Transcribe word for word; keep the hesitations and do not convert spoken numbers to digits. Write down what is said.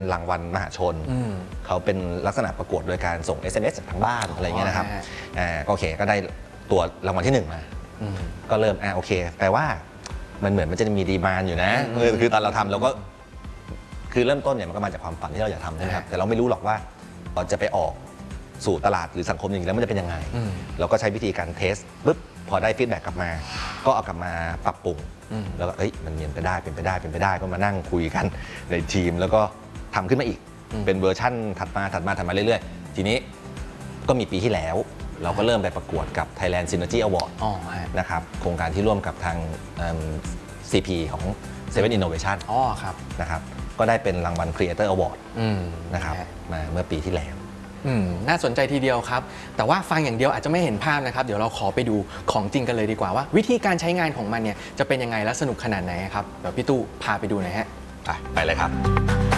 รางวัลมหาชนเขาเป็นลักษณะประกวดโดยการส่ง เอส เอ็ม เอส จากทางบ้านอะไรเงี้ยนะครับอ่าโอเคก็ได้ตัวรางวัลที่หนึ่งมาก็เริ่มอ่าโอเคแปลว่ามันเหมือนมันจะมีดีมานด์อยู่นะคือตอนเราทำเราก็คือเริ่มต้นเนี่ยมันก็มาจากความฝันที่เราอยากทำใช่ไหมครับแต่เราไม่รู้หรอกว่าเราจะไปออกสู่ตลาดหรือสังคมอย่างนี้แล้วมันจะเป็นยังไงเราก็ใช้วิธีการเทสปุ๊บพอได้ฟีดแบ็กกลับมาก็เอากลับมาปรับปรุงแล้วก็เอ้ยมันเป็นไปได้เป็นไปได้เป็นไปได้ก็มานั่งคุยกันในทีมแล้วก็ทำขึ้นมาอีกเป็นเวอร์ชั่นถัดมาถัดมาถัดมาเรื่อยๆทีนี้ก็มีปีที่แล้วเราก็เริ่มไปประกวดกับ Thailand Synergy Award นะครับโครงการที่ร่วมกับทาง ซี พี ของ เซเว่น Innovation นะครับก็ได้เป็นรางวัล Creator Award นะครับมาเมื่อปีที่แล้วน่าสนใจทีเดียวครับแต่ว่าฟังอย่างเดียวอาจจะไม่เห็นภาพนะครับเดี๋ยวเราขอไปดูของจริงกันเลยดีกว่าว่าวิธีการใช้งานของมันเนี่ยจะเป็นยังไงและสนุกขนาดไหนครับเดี๋ยวพี่ตู้พาไปดูหน่อยฮะไปเลยครับ